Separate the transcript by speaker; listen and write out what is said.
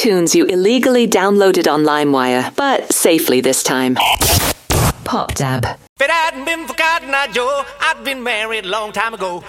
Speaker 1: tunes you illegally downloaded on LimeWire, but safely this time. Pop Dab.
Speaker 2: If it hadn't been for Cotton Eye Joe, I'd been married a long time ago.